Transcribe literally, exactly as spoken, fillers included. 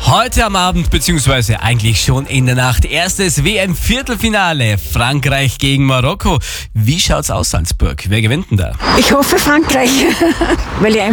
Heute am Abend, beziehungsweise eigentlich schon in der Nacht, erstes W M-Viertelfinale. Frankreich gegen Marokko. Wie schaut's aus, Salzburg? Wer gewinnt denn da? Ich hoffe Frankreich, weil ich